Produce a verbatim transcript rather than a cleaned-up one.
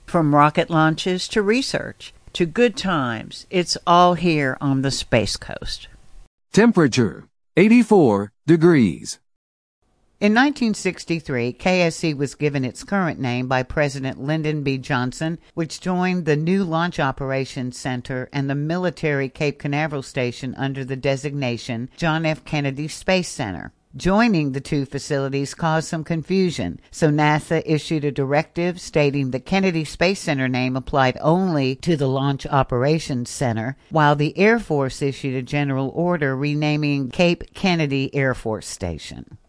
From rocket launches to research to good times, it's all here on the Space Coast. Temperature, eighty-four degrees. In nineteen sixty-three, K S C was given its current name by President Lyndon B. Johnson, which joined the new Launch Operations Center and the military Cape Canaveral station under the designation John F. Kennedy Space Center. Joining the two facilities caused some confusion, so NASA issued a directive stating the Kennedy Space Center name applied only to the Launch Operations Center, while the Air Force issued a general order renaming Cape Kennedy Air Force Station.